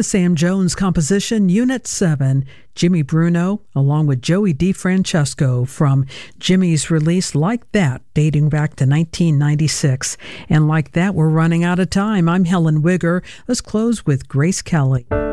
The Sam Jones composition, Unit 7, Jimmy Bruno, along with Joey DeFrancesco from Jimmy's release Like That, dating back to 1996. And like that, we're running out of time. I'm Helen Wigger. Let's close with Grace Kelly.